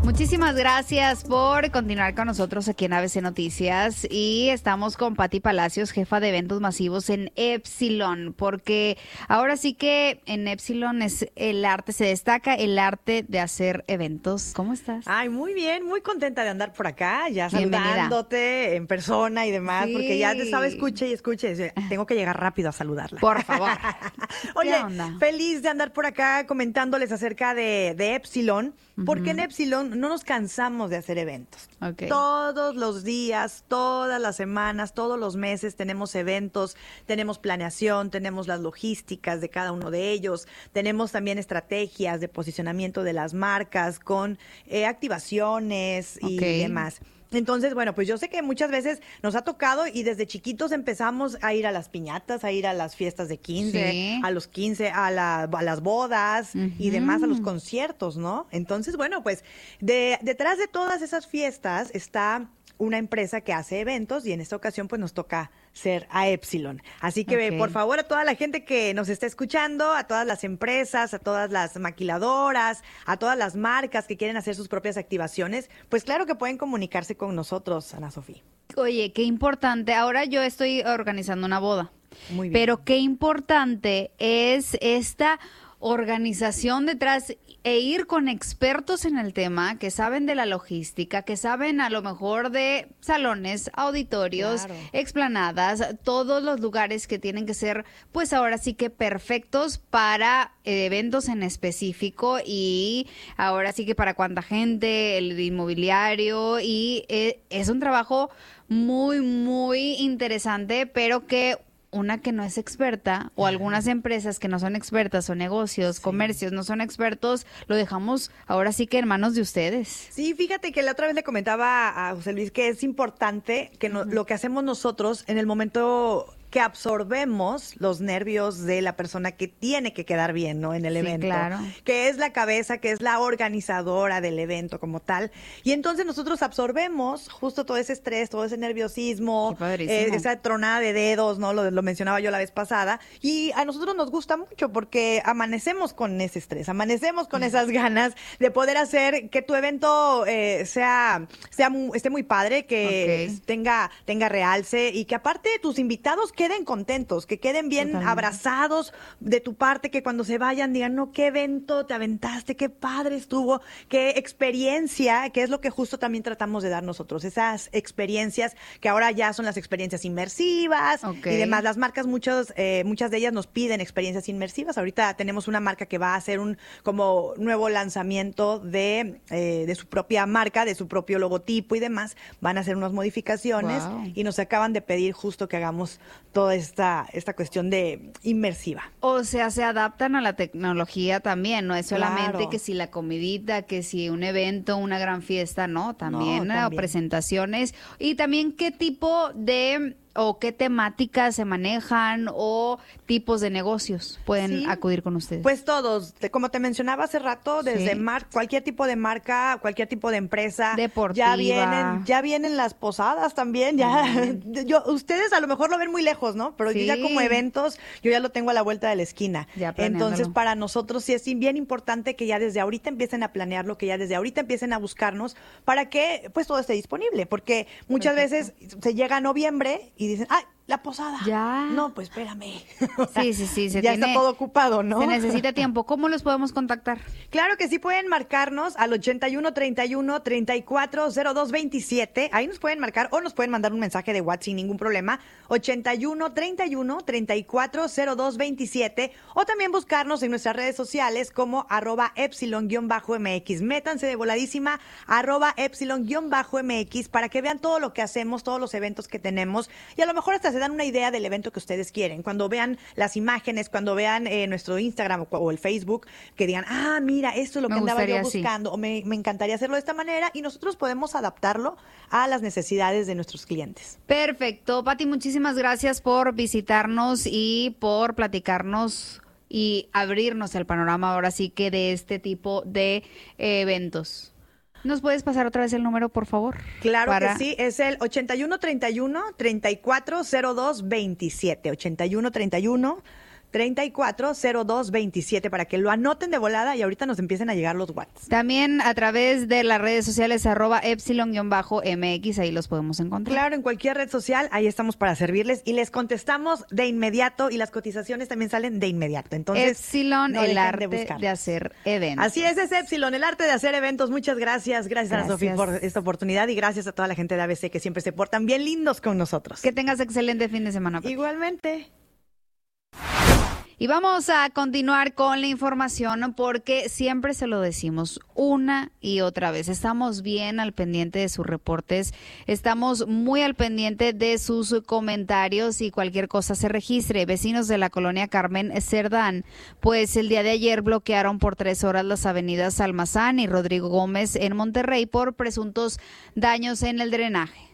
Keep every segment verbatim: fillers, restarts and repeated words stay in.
Muchísimas gracias por continuar con nosotros aquí en A B C Noticias y estamos con Pati Palacios, jefa de eventos masivos en Epsilon, porque ahora sí que en Epsilon es el arte, se destaca el arte de hacer eventos. ¿Cómo estás? Ay, muy bien, muy contenta de andar por acá, ya Bienvenida. Saludándote en persona y demás, Sí. porque ya te estaba escuche y escuche, tengo que llegar rápido a saludarla. Por favor. Oye, ¿Qué onda? feliz de andar por acá comentándoles acerca de, de Epsilon, porque en Epsilon no nos cansamos de hacer eventos. Okay. Todos los días, todas las semanas, todos los meses tenemos eventos, tenemos planeación, tenemos las logísticas de cada uno de ellos, tenemos también estrategias de posicionamiento de las marcas con eh, activaciones y Okay. demás. Entonces, bueno, pues yo sé que muchas veces nos ha tocado y desde chiquitos empezamos a ir a las piñatas, a ir a las fiestas de quince, Sí. a los quince, a, la, a las bodas Ujú. y demás, a los conciertos, ¿no? Entonces, bueno, pues de, detrás de todas esas fiestas está una empresa que hace eventos y en esta ocasión pues nos toca ser a Epsilon. Así que Ok. por favor a toda la gente que nos está escuchando, a todas las empresas, a todas las maquiladoras, a todas las marcas que quieren hacer sus propias activaciones, pues claro que pueden comunicarse con nosotros, Ana Sofía. Oye, qué importante. Ahora yo estoy organizando una boda. Muy bien. Pero qué importante es esta organización detrás e ir con expertos en el tema que saben de la logística, que saben a lo mejor de salones, auditorios, Claro. explanadas, todos los lugares que tienen que ser, pues ahora sí que perfectos para eh, eventos en específico y ahora sí que para cuánta gente, el inmobiliario y eh, es un trabajo muy, muy interesante, pero que una que no es experta o algunas empresas que no son expertas o negocios, Sí. comercios no son expertos, lo dejamos ahora sí que en manos de ustedes. Sí, fíjate que la otra vez le comentaba a José Luis que es importante que no- lo que hacemos nosotros en el momento que absorbemos los nervios de la persona que tiene que quedar bien, ¿no? En el Sí, evento. claro. Que es la cabeza, que es la organizadora del evento como tal. Y entonces nosotros absorbemos justo todo ese estrés, todo ese nerviosismo, Qué padrísimo. eh, esa tronada de dedos, ¿no? Lo, lo mencionaba yo la vez pasada. Y a nosotros nos gusta mucho porque amanecemos con ese estrés, amanecemos con esas ganas de poder hacer que tu evento eh, sea, sea mu- esté muy padre, que Ok. tenga, tenga realce y que aparte tus invitados queden contentos, que queden bien Totalmente. abrazados de tu parte, que cuando se vayan digan, no, qué evento te aventaste, qué padre estuvo, qué experiencia, que es lo que justo también tratamos de dar nosotros, esas experiencias que ahora ya son las experiencias inmersivas Ok. y demás. Las marcas, muchos, eh, muchas de ellas nos piden experiencias inmersivas. Ahorita tenemos una marca que va a hacer un como nuevo lanzamiento de, eh, de su propia marca, de su propio logotipo y demás. Van a hacer unas modificaciones Wow. y nos acaban de pedir justo que hagamos toda esta, esta cuestión de inmersiva. O sea, se adaptan a la tecnología también, no es solamente Claro. que si la comidita, que si un evento, una gran fiesta, no, también, No, eh, también. presentaciones y también qué tipo de o qué temáticas se manejan o tipos de negocios pueden Sí. acudir con ustedes. Pues todos, te- como te mencionaba hace rato, desde Sí. mar, cualquier tipo de marca, cualquier tipo de empresa, Deportiva. ya vienen, ya vienen las posadas también, ya, yo, ustedes a lo mejor lo ven muy lejos, ¿no? Pero yo ya Sí. como eventos, yo ya lo tengo a la vuelta de la esquina. Ya planeándolo. Entonces, para nosotros sí es bien importante que ya desde ahorita empiecen a planearlo, que ya desde ahorita empiecen a buscarnos para que pues todo esté disponible, porque muchas Perfecto. veces se llega a noviembre y dicen, ¡ay, la posada! Ya. No, pues espérame. O sea, Sí, sí, sí, se ya tiene- está todo ocupado, ¿no? Se necesita tiempo. ¿Cómo los podemos contactar? Claro que sí, pueden marcarnos al ochenta y uno, treinta y uno, treinta y cuatro, cero dos veintisiete. Ahí nos pueden marcar o nos pueden mandar un mensaje de WhatsApp sin ningún problema. ochenta y uno, treinta y uno, treinta y cuatro, cero dos veintisiete. O también buscarnos en nuestras redes sociales como arroba epsilon-mx. Métanse de voladísima arroba epsilon-mx para que vean todo lo que hacemos, todos los eventos que tenemos. Y a lo mejor hasta se dan una idea del evento que ustedes quieren. Cuando vean las imágenes, cuando vean eh, nuestro Instagram o, o el Facebook, que digan, ah, mira, esto es lo Me que andaba yo gustaría así. buscando, o me, me encantaría hacerlo de esta manera, y nosotros podemos adaptarlo a las necesidades de nuestros clientes. Perfecto. Pati, muchísimas gracias por visitarnos y por platicarnos y abrirnos el panorama ahora sí que de este tipo de eh, eventos. ¿Nos puedes pasar otra vez el número, por favor? Claro Para- que sí, es el ochenta y uno, treinta y uno, treinta y cuatro, cero dos veintisiete. ochenta y uno, treinta y uno, treinta y cuatro cero dos veintisiete para que lo anoten de volada y ahorita nos empiecen a llegar los watts. También a través de las redes sociales arroba epsilon-M X, ahí los podemos encontrar. Claro, en cualquier red social, ahí estamos para servirles y les contestamos de inmediato y las cotizaciones también salen de inmediato. Entonces, Epsilon, no el dejen arte de de, buscar. hacer eventos. Así es, es Epsilon, el arte de hacer eventos. Muchas gracias. Gracias, Gracias. a Sofía por esta oportunidad y gracias a toda la gente de A B C que siempre se portan bien lindos con nosotros. Que tengas excelente fin de semana. Pati. Igualmente. Y vamos a continuar con la información porque siempre se lo decimos una y otra vez. Estamos bien al pendiente de sus reportes, estamos muy al pendiente de sus comentarios y cualquier cosa se registre. Vecinos de la colonia Carmen Cerdán, pues el día de ayer bloquearon por tres horas las avenidas Almazán y Rodrigo Gómez en Monterrey por presuntos daños en el drenaje.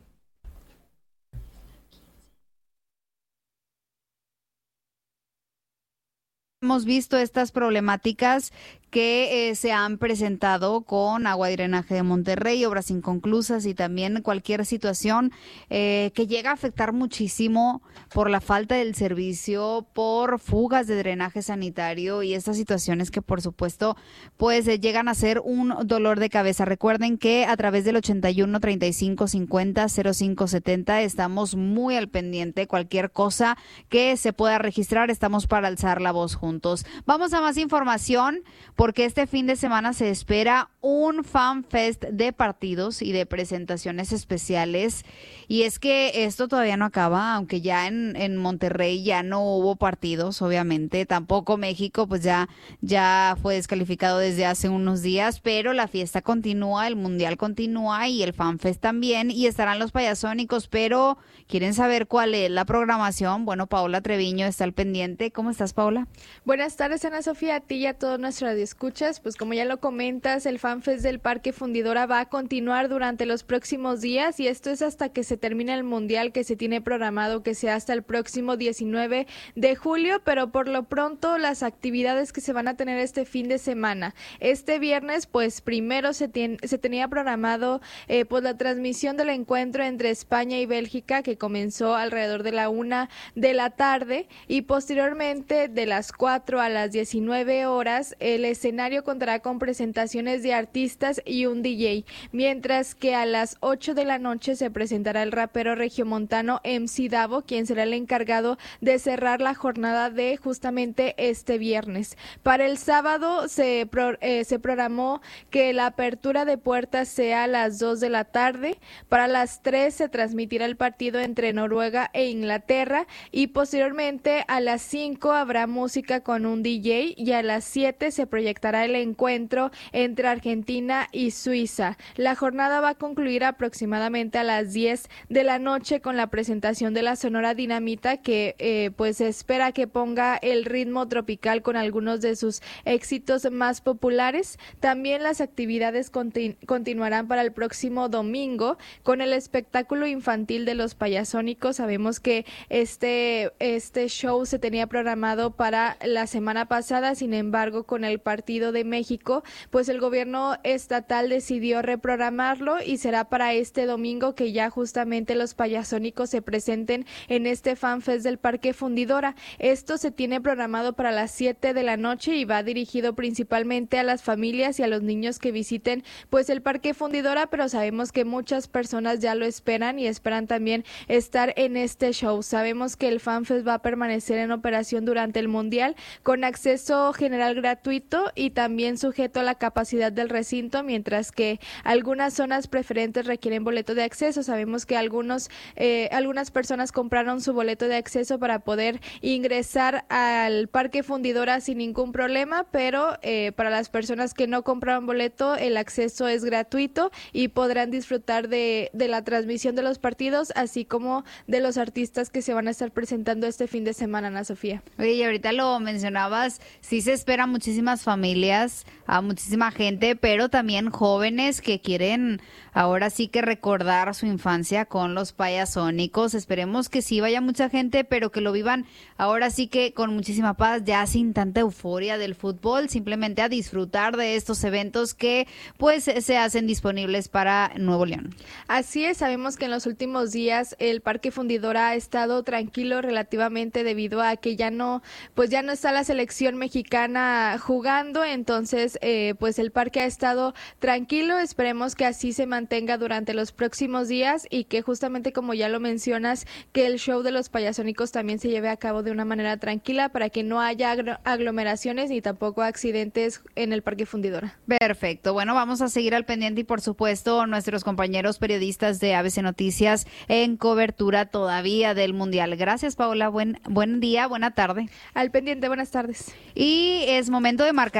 Hemos visto estas problemáticas que eh, se han presentado con agua y drenaje de Monterrey, obras inconclusas y también cualquier situación eh, que llega a afectar muchísimo por la falta del servicio, por fugas de drenaje sanitario y estas situaciones que por supuesto pues eh, llegan a ser un dolor de cabeza. Recuerden que a través del ochenta y uno, treinta y cinco, cincuenta, cero cinco setenta estamos muy al pendiente. Cualquier cosa que se pueda registrar, estamos para alzar la voz juntos. Vamos a más información porque este fin de semana se espera un fan fest de partidos y de presentaciones especiales. Y es que esto todavía no acaba, aunque ya en, en Monterrey ya no hubo partidos, obviamente. Tampoco México, pues ya, ya fue descalificado desde hace unos días, pero la fiesta continúa, el mundial continúa y el fan fest también. Y estarán los payasónicos, pero ¿quieren saber cuál es la programación? Bueno, Paola Treviño está al pendiente. ¿Cómo estás, Paola? Buenas tardes, Ana Sofía, a ti y a todos nuestros radioescuchas. Pues como ya lo comentas, el FanFest del Parque Fundidora va a continuar durante los próximos días y esto es hasta que se termine el Mundial, que se tiene programado que sea hasta el próximo diecinueve de julio, pero por lo pronto las actividades que se van a tener este fin de semana. Este viernes, pues primero se, ten, se tenía programado eh, pues la transmisión del encuentro entre España y Bélgica, que comenzó alrededor de la una de la tarde y posteriormente de las cuatro a las diecinueve horas el escenario contará con presentaciones de artistas y un D J, mientras que a las ocho de la noche se presentará el rapero regiomontano M C Davo, quien será el encargado de cerrar la jornada de justamente este viernes. Para el sábado se, pro, eh, se programó que la apertura de puertas sea a las dos de la tarde, para las tres se transmitirá el partido entre Noruega e Inglaterra y posteriormente a las cinco habrá música con un D J y a las siete se proyectará el encuentro entre Argentina y Suiza. La jornada va a concluir aproximadamente a las diez de la noche con la presentación de la Sonora Dinamita, que eh, pues se espera que ponga el ritmo tropical con algunos de sus éxitos más populares. También las actividades continu- continuarán para el próximo domingo con el espectáculo infantil de los Payasónicos. Sabemos que este, este show se tenía programado para la semana pasada, sin embargo con el partido de México, pues el gobierno estatal decidió reprogramarlo y será para este domingo que ya justamente los Payasónicos se presenten en este FanFest del Parque Fundidora. Esto se tiene programado para las siete de la noche y va dirigido principalmente a las familias y a los niños que visiten pues el Parque Fundidora, pero sabemos que muchas personas ya lo esperan y esperan también estar en este show. Sabemos que el FanFest va a permanecer en operación durante el Mundial con acceso general gratuito y también sujeto a la capacidad del recinto, mientras que algunas zonas preferentes requieren boleto de acceso. Sabemos que algunos eh, algunas personas compraron su boleto de acceso para poder ingresar al Parque Fundidora sin ningún problema, pero eh, para las personas que no compraron boleto, el acceso es gratuito y podrán disfrutar de, de la transmisión de los partidos, así como de los artistas que se van a estar presentando este fin de semana, Ana Sofía. Oye, y ahorita lo mencionabas, sí se esperan muchísimas familias familias, a muchísima gente, pero también jóvenes que quieren ahora sí que recordar su infancia con los Payasónicos. Esperemos que sí vaya mucha gente, pero que lo vivan ahora sí que con muchísima paz, ya sin tanta euforia del fútbol, simplemente a disfrutar de estos eventos que pues se hacen disponibles para Nuevo León. Así es, sabemos que en los últimos días el Parque Fundidora ha estado tranquilo relativamente debido a que ya no, pues ya no está la selección mexicana jugando, entonces eh, pues el parque ha estado tranquilo. Esperemos que así se mantenga durante los próximos días y que justamente como ya lo mencionas, que el show de los Payasónicos también se lleve a cabo de una manera tranquila para que no haya aglomeraciones ni tampoco accidentes en el Parque Fundidora. Perfecto, bueno, vamos a seguir al pendiente y por supuesto nuestros compañeros periodistas de A B C Noticias en cobertura todavía del Mundial. Gracias, Paola, buen, buen día, buena tarde. Al pendiente, buenas tardes. Y es momento de marcar